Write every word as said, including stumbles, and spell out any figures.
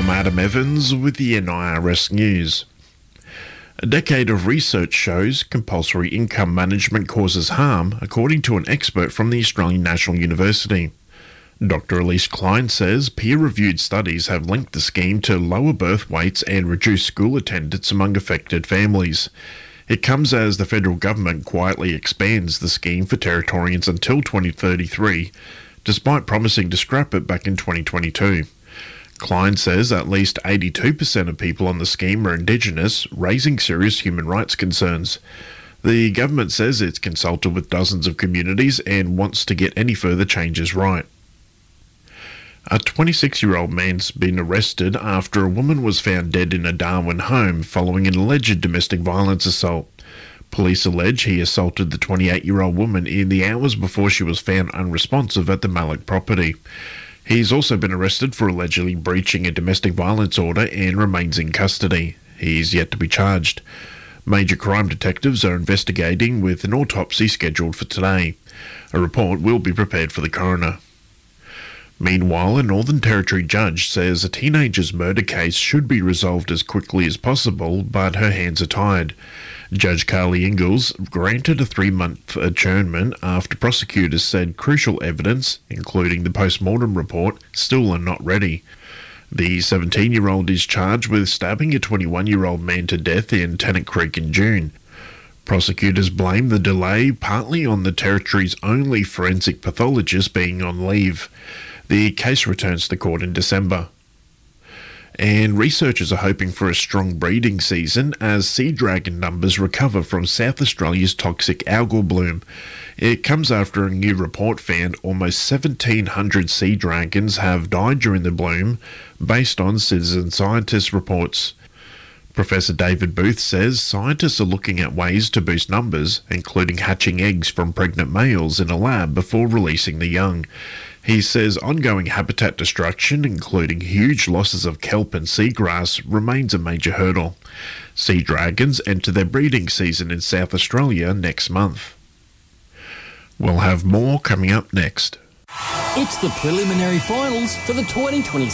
I'm Adam Evans with the N I R S News. A decade of research shows compulsory income management causes harm, according to an expert from the Australian National University. Doctor Elise Klein says peer-reviewed studies have linked the scheme to lower birth weights and reduced school attendance among affected families. It comes as the federal government quietly expands the scheme for Territorians until twenty thirty-three, despite promising to scrap it back in twenty twenty-two. Klein says at least eighty-two percent of people on the scheme are Indigenous, raising serious human rights concerns. The government says it's consulted with dozens of communities and wants to get any further changes right. A twenty-six-year-old man's been arrested after a woman was found dead in a Darwin home following an alleged domestic violence assault. Police allege he assaulted the twenty-eight-year-old woman in the hours before she was found unresponsive at the Mallock property. He's also been arrested for allegedly breaching a domestic violence order and remains in custody. He's yet to be charged. Major crime detectives are investigating, with an autopsy scheduled for today. A report will be prepared for the coroner. Meanwhile, a Northern Territory judge says a teenager's murder case should be resolved as quickly as possible, but her hands are tied. Judge Carly Ingalls granted a three-month adjournment after prosecutors said crucial evidence, including the post-mortem report, still are not ready. The seventeen-year-old is charged with stabbing a twenty-one-year-old man to death in Tennant Creek in June. Prosecutors blame the delay partly on the Territory's only forensic pathologist being on leave. The case returns to court in December. And researchers are hoping for a strong breeding season as sea dragon numbers recover from South Australia's toxic algal bloom. It comes after a new report found almost seventeen hundred sea dragons have died during the bloom, based on citizen scientist reports. Professor David Booth says scientists are looking at ways to boost numbers, including hatching eggs from pregnant males in a lab before releasing the young. He says ongoing habitat destruction, including huge losses of kelp and seagrass, remains a major hurdle. Sea dragons enter their breeding season in South Australia next month. We'll have more coming up next. It's the preliminary finals for the twenty twenty